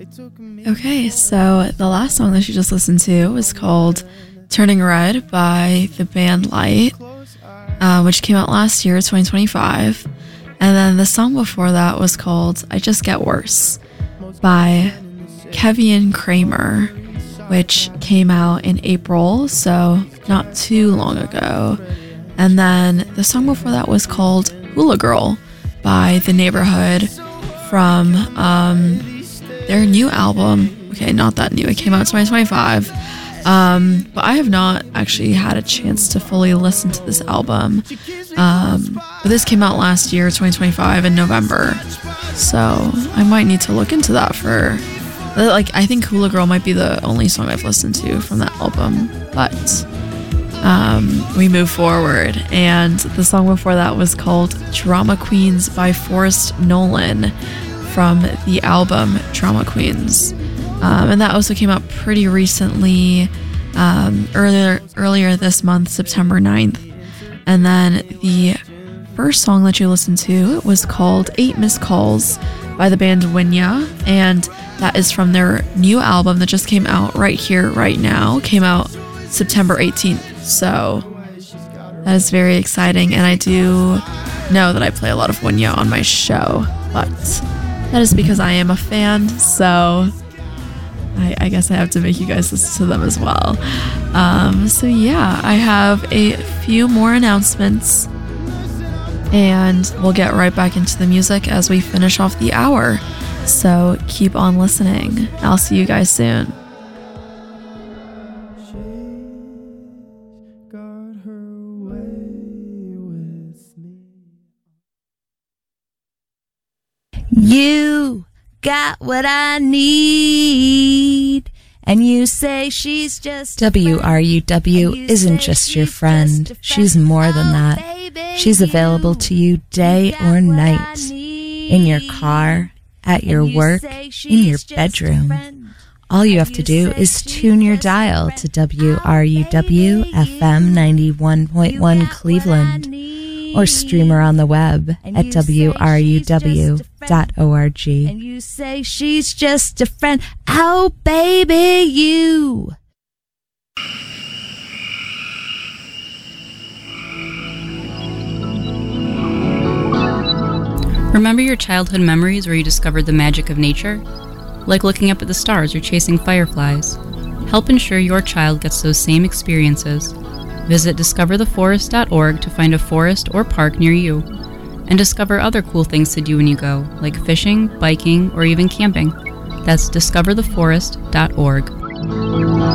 Okay, so the last song that you just listened to was called Turning Red by the band Light, which came out last year, 2025. And then the song before that was called I Just Get Worse by Kevin Kramer, which came out in April, so not too long ago. And then the song before that was called Hula Girl by The Neighborhood from their new album. Okay, not that new. It came out in 2025. But I have not actually had a chance to fully listen to this album. But this came out last year, 2025, in November. So I might need to look into that for... I think Hula Girl might be the only song I've listened to from that album. But we move forward. And the song before that was called Drama Queens by Forrest Nolan from the album Drama Queens. And that also came out pretty recently, earlier this month, September 9th. And then the first song that you listened to was called 8 Missed Calls by the band Winya, and that is from their new album that just came out right here, right now. Came out September 18th, so that is very exciting, and I do know that I play a lot of Winya on my show, but that is because I am a fan, so I guess I have to make you guys listen to them as well. So yeah, I have a few more announcements, and we'll get right back into the music as we finish off the hour. So keep on listening. I'll see you guys soon. You got what I need, and you say she's just WRUW isn't just your friend. She's more than that. She's available to you day or night, in your car, at your work, in your bedroom. All you have to do is tune your dial to WRUW FM 91.1 Cleveland, or stream her on the web at wruw.org. And you say she's just a friend. Oh, baby, you. Remember your childhood memories where you discovered the magic of nature? Like looking up at the stars or chasing fireflies. Help ensure your child gets those same experiences. Visit discovertheforest.org to find a forest or park near you, and discover other cool things to do when you go, like fishing, biking, or even camping. That's discovertheforest.org.